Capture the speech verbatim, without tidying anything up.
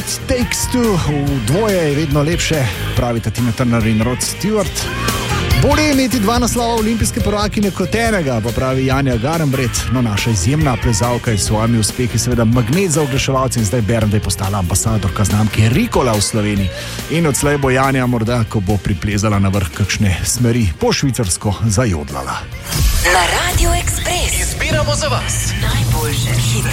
It takes two, v dvoje je vedno lepše, pravita Tina Turner in Rod Stewart. Bolje imeti dva naslova olimpijske prvakine kot enega, pa pravi Janja Garnbret. No, naša izjemna plezalka je s svojimi uspehi seveda magnet za oglaševalce in zdaj berem, da je postala ambasadorka znamke Ricola v Sloveniji. In odslej bo Janja morda, ko bo priplezala na vrh kakšne smeri, po švicarsko zajodlala. Na Radio Express izbiramo za vas najboljše hite.